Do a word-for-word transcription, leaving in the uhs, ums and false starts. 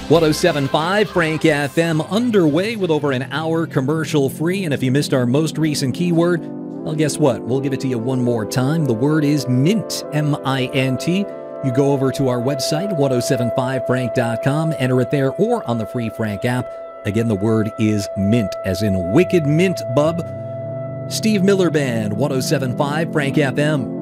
one oh seven point five Frank F M underway with over an hour commercial free. And if you missed our most recent keyword, well, guess what? We'll give it to you one more time. The word is mint, M I N T. You go over to our website, ten seventy-five frank dot com, enter it there or on the free Frank app. Again, the word is mint, as in wicked mint, bub. Steve Miller Band, ten seventy-five Frank F M.